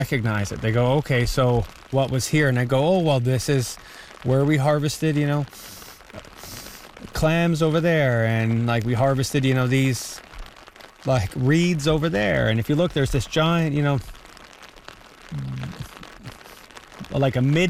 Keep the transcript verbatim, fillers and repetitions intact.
recognize it. They go, okay, so what was here? And I go, oh, well, this is where we harvested, you know, clams over there. And like we harvested, you know, these like reeds over there. And if you look, there's this giant, you know, like a mid